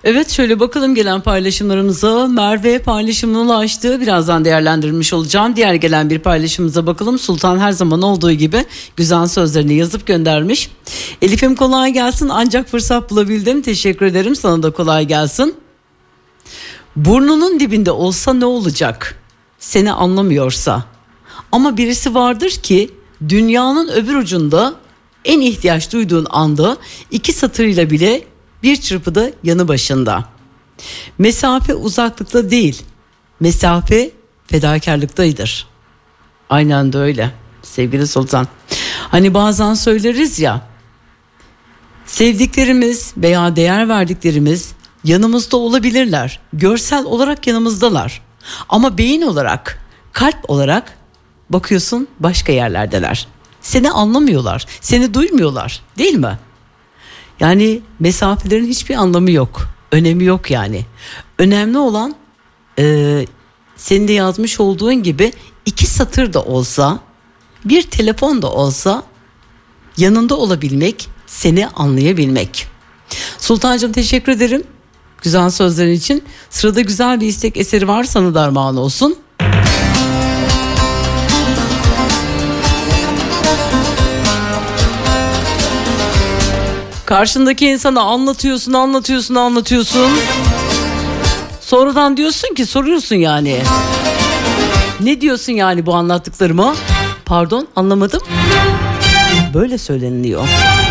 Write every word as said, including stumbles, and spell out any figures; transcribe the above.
Evet, şöyle bakalım gelen paylaşımlarımıza. Merve paylaşımını ulaştı. Birazdan değerlendirmiş olacağım. Diğer gelen bir paylaşımımıza bakalım. Sultan her zaman olduğu gibi güzel sözlerini yazıp göndermiş. Elif'im kolay gelsin, ancak fırsat bulabildim. Teşekkür ederim, sana da kolay gelsin. Burnunun dibinde olsa ne olacak? Seni anlamıyorsa. Ama birisi vardır ki dünyanın öbür ucunda, en ihtiyaç duyduğun anda iki satırıyla bile bir çırpıda yanı başında. Mesafe uzaklıkta değil, mesafe fedakarlıktaydır. Aynen de öyle sevgili Sultan. Hani bazen söyleriz ya, sevdiklerimiz veya değer verdiklerimiz yanımızda olabilirler. Görsel olarak yanımızdalar. Ama beyin olarak, kalp olarak bakıyorsun başka yerlerdeler. Seni anlamıyorlar, seni duymuyorlar, değil mi? Yani mesafelerin hiçbir anlamı yok, önemi yok yani. Önemli olan e, senin de yazmış olduğun gibi iki satır da olsa, bir telefon da olsa yanında olabilmek, seni anlayabilmek. Sultancığım teşekkür ederim güzel sözlerin için. Sırada güzel bir istek eseri var, sana da armağan olsun. Karşındaki insana anlatıyorsun, anlatıyorsun, anlatıyorsun. Sonradan diyorsun ki, soruyorsun yani. Ne diyorsun yani bu anlattıklarıma? Pardon, anlamadım. Böyle söyleniliyor.